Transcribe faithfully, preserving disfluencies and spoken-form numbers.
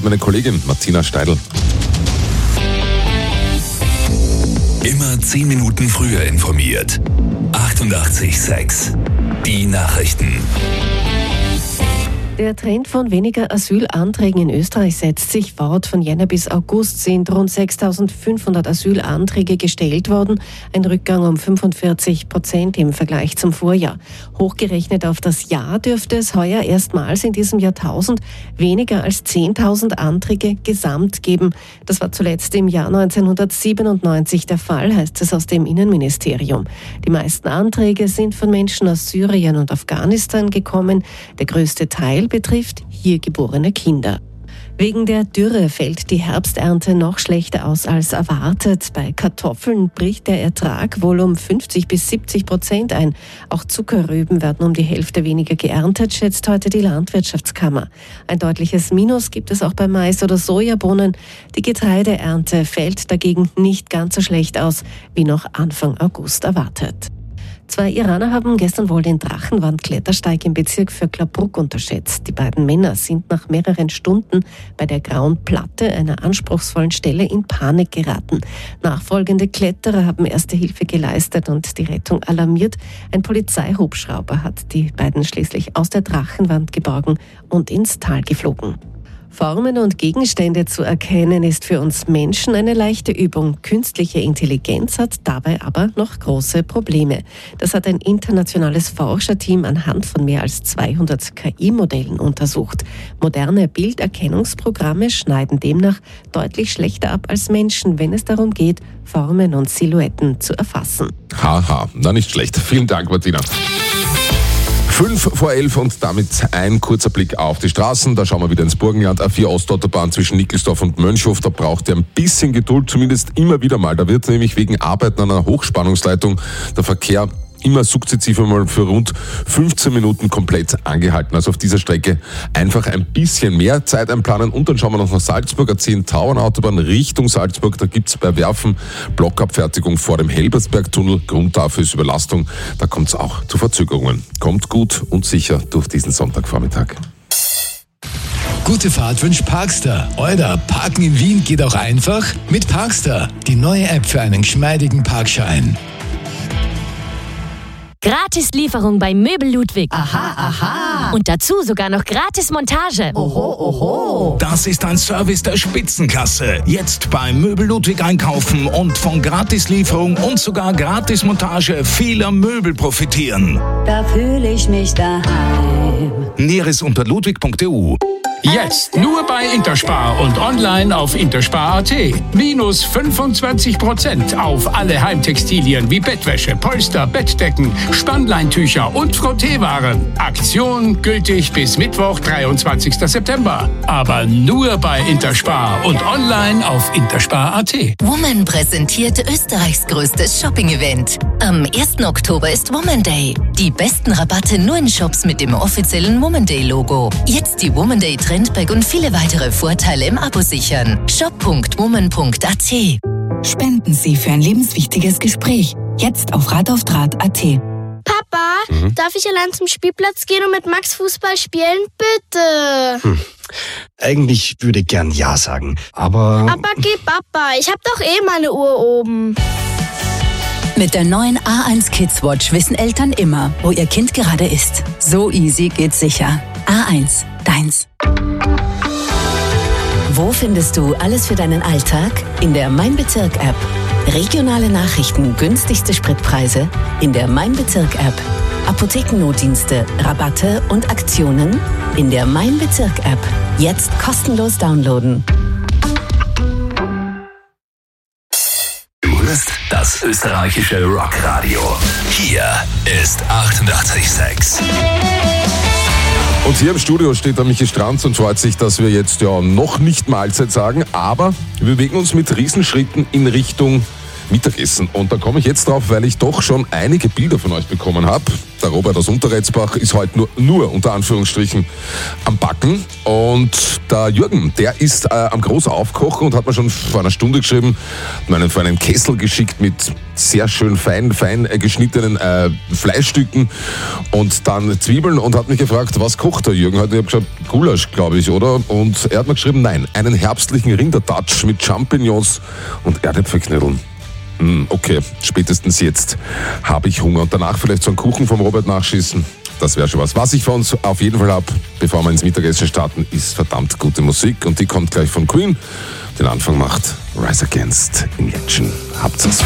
meine Kollegin Martina Steidl. Immer zehn Minuten früher informiert. achtundachtzig Komma sechs. Die Nachrichten. Der Trend von weniger Asylanträgen in Österreich setzt sich fort. Von Jänner bis August sind rund sechstausendfünfhundert Asylanträge gestellt worden. Ein Rückgang um fünfundvierzig Prozent im Vergleich zum Vorjahr. Hochgerechnet auf das Jahr dürfte es heuer erstmals in diesem Jahrtausend weniger als zehntausend Anträge gesamt geben. Das war zuletzt im Jahr neunzehnhundertsiebenundneunzig der Fall, heißt es aus dem Innenministerium. Die meisten Anträge sind von Menschen aus Syrien und Afghanistan gekommen. Der größte Teil betrifft hier geborene Kinder. Wegen der Dürre fällt die Herbsternte noch schlechter aus als erwartet. Bei Kartoffeln bricht der Ertrag wohl um fünfzig bis siebzig Prozent ein. Auch Zuckerrüben werden um die Hälfte weniger geerntet, schätzt heute die Landwirtschaftskammer. Ein deutliches Minus gibt es auch bei Mais oder Sojabohnen. Die Getreideernte fällt dagegen nicht ganz so schlecht aus, wie noch Anfang August erwartet. Zwei Iraner haben gestern wohl den Drachenwand-Klettersteig im Bezirk Vöcklerbruck unterschätzt. Die beiden Männer sind nach mehreren Stunden bei der grauen Platte einer anspruchsvollen Stelle in Panik geraten. Nachfolgende Kletterer haben erste Hilfe geleistet und die Rettung alarmiert. Ein Polizeihubschrauber hat die beiden schließlich aus der Drachenwand geborgen und ins Tal geflogen. Formen und Gegenstände zu erkennen ist für uns Menschen eine leichte Übung. Künstliche Intelligenz hat dabei aber noch große Probleme. Das hat ein internationales Forscherteam anhand von mehr als zweihundert K I-Modellen untersucht. Moderne Bilderkennungsprogramme schneiden demnach deutlich schlechter ab als Menschen, wenn es darum geht, Formen und Silhouetten zu erfassen. Haha, na nicht schlecht. Vielen Dank, Martina. Fünf vor elf und damit ein kurzer Blick auf die Straßen. Da schauen wir wieder ins Burgenland. A vier Ostautobahn zwischen Nickelsdorf und Mönchhof. Da braucht ihr ein bisschen Geduld, zumindest immer wieder mal. Da wird nämlich wegen Arbeiten an einer Hochspannungsleitung der Verkehr immer sukzessive mal für rund fünfzehn Minuten komplett angehalten. Also auf dieser Strecke einfach ein bisschen mehr Zeit einplanen. Und dann schauen wir noch nach Salzburg, A zehn Tauernautobahn Richtung Salzburg. Da gibt's bei Werfen Blockabfertigung vor dem Helbersbergtunnel. Grund dafür ist Überlastung. Da kommt's auch zu Verzögerungen. Kommt gut und sicher durch diesen Sonntagvormittag. Gute Fahrt wünscht Parkstar. Euer Parken in Wien geht auch einfach mit Parkstar. Die neue App für einen geschmeidigen Parkschein. Gratis-Lieferung bei Möbel Ludwig. Aha, aha. Und dazu sogar noch Gratis-Montage. Oho, oho. Das ist ein Service der Spitzenklasse. Jetzt bei Möbel Ludwig einkaufen und von Gratislieferung und sogar Gratismontage vieler Möbel profitieren. Da fühle ich mich daheim. Näheres unter ludwig punkt e u. Jetzt nur bei Interspar und online auf interspar punkt at. Minus fünfundzwanzig Prozent auf alle Heimtextilien wie Bettwäsche, Polster, Bettdecken, Spannleintücher und Frotteewaren. Aktion gültig bis Mittwoch, dreiundzwanzigsten September. Aber nur bei Interspar und online auf interspar punkt at. Woman präsentiert Österreichs größtes Shopping-Event. Am ersten Oktober ist Woman Day. Die besten Rabatte nur in Shops mit dem offiziellen Woman Day-Logo. Jetzt die Woman Day Trendbag und viele weitere Vorteile im Abo sichern. shop punkt woman punkt at. Spenden Sie für ein lebenswichtiges Gespräch. Jetzt auf Rat auf Draht punkt at. Papa, mhm. darf ich allein zum Spielplatz gehen und mit Max Fußball spielen? Bitte. Hm. Eigentlich würde ich gern Ja sagen, aber... Aber geh Papa, ich hab doch eh meine Uhr oben. Mit der neuen A eins Kids Watch wissen Eltern immer, wo ihr Kind gerade ist. So easy geht's sicher. A eins, deins. Wo findest du alles für deinen Alltag? In der Mein Bezirk-App. Regionale Nachrichten, günstigste Spritpreise in der Mein Bezirk-App. Apothekennotdienste, Rabatte und Aktionen in der Mein Bezirk-App. Jetzt kostenlos downloaden. Du hörst das österreichische Rockradio. Hier ist achtundachtzig Komma sechs. Und hier im Studio steht der Michi Stranz und freut sich, dass wir jetzt ja noch nicht Mahlzeit sagen, aber wir bewegen uns mit Riesenschritten in Richtung Mittagessen. Und da komme ich jetzt drauf, weil ich doch schon einige Bilder von euch bekommen habe. Da der Robert aus Unterretzbach, ist heute nur, nur unter Anführungsstrichen am Backen. Und der Jürgen, der ist äh, am groß Aufkochen und hat mir schon vor einer Stunde geschrieben, hat mir einen, für einen Kessel geschickt mit sehr schön fein, fein äh, geschnittenen äh, Fleischstücken und dann Zwiebeln und hat mich gefragt, was kocht der Jürgen heute? Ich habe gesagt, Gulasch, glaube ich, oder? Und er hat mir geschrieben, nein, einen herbstlichen Rindertatsch mit Champignons und Erdäpfelknödeln. Okay, spätestens jetzt habe ich Hunger und danach vielleicht so einen Kuchen vom Robert nachschießen. Das wäre schon was. Was ich für uns auf jeden Fall habe, bevor wir ins Mittagessen starten, ist verdammt gute Musik und die kommt gleich von Queen. Den Anfang macht Rise Against in Action. Habt's es.